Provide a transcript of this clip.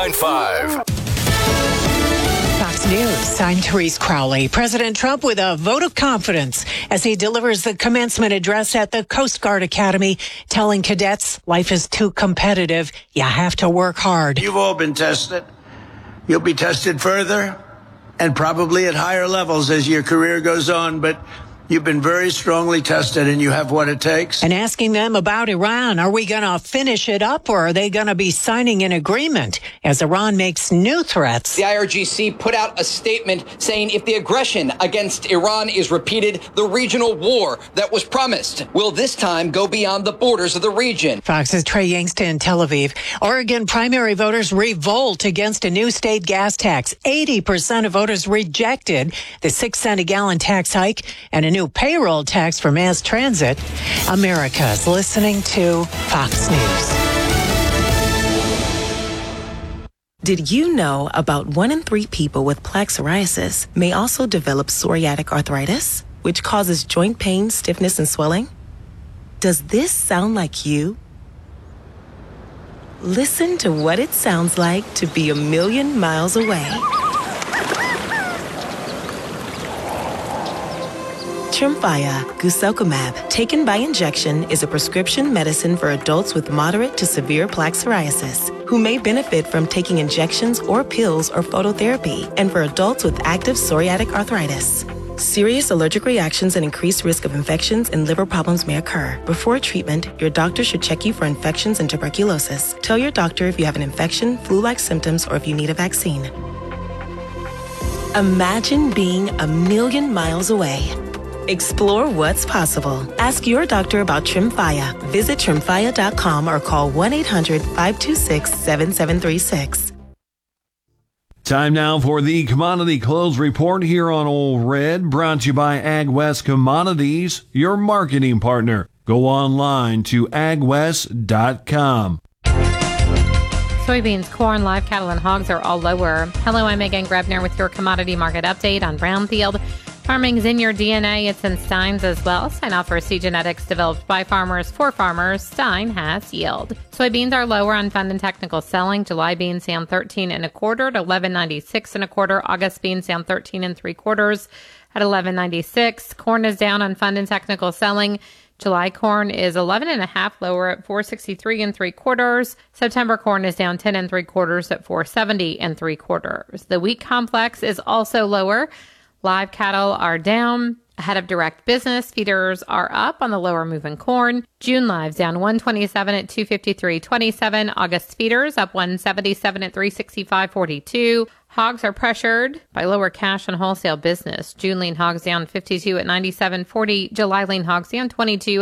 99.5. Fox News, I'm Therese Crowley. President Trump with a vote of confidence as he delivers the commencement address at the Coast Guard Academy, telling cadets life is too competitive. You have to work hard. You've all been tested. You'll be tested further and probably at higher levels as your career goes on, but you've been very strongly tested and you have what it takes. And asking them about Iran, are we going to finish it up or are they going to be signing an agreement as Iran makes new threats? The IRGC put out a statement saying if the aggression against Iran is repeated, the regional war that was promised will this time go beyond the borders of the region. Fox's Trey Yangsta in Tel Aviv. Oregon primary voters revolt against a new state gas tax. 80% of voters rejected the 6 cent a gallon tax hike and a new payroll tax for mass transit. America's listening to Fox News. Did you know about 1 in 3 people with plaque psoriasis may also develop psoriatic arthritis, which causes joint pain, stiffness, and swelling? Does this sound like you? Listen to what it sounds like to be a million miles away. Tremfya guselkumab, taken by injection, is a prescription medicine for adults with moderate to severe plaque psoriasis who may benefit from taking injections or pills or phototherapy, and for adults with active psoriatic arthritis. Serious allergic reactions and increased risk of infections and liver problems may occur. Before treatment, your doctor should check you for infections and tuberculosis. Tell your doctor if you have an infection, flu-like symptoms, or if you need a vaccine. Imagine being a million miles away. Explore what's possible. Ask your doctor about Tremfya. Visit Tremfya.com or call 1-800-526-7736. Time now for the Commodity Close Report here on Old Red, brought to you by AgWest Commodities, your marketing partner. Go online to agwest.com. Soybeans, corn, live cattle, and hogs are all lower. Hello, I'm Megan Grebner with your commodity market update on Brownfield. Farming's in your DNA. It's in Stein's as well. Stein offers seed genetics developed by farmers for farmers. Stein has yield. Soybeans are lower on fund and technical selling. July beans down 13 1/4 to 11.96 1/4. August beans down 13 3/4 at 11.96. Corn is down on fund and technical selling. July corn is 11.5 lower at 4.63 3/4. September corn is down 10 3/4 at 4.70 3/4. The wheat complex is also lower. Live cattle are down. Ahead of direct business, feeders are up on the lower moving corn. June lives down 127 at 253.27. August feeders up 177 at 365.42. Hogs are pressured by lower cash on wholesale business. June lean hogs down 52 at 97.40. July lean hogs down 22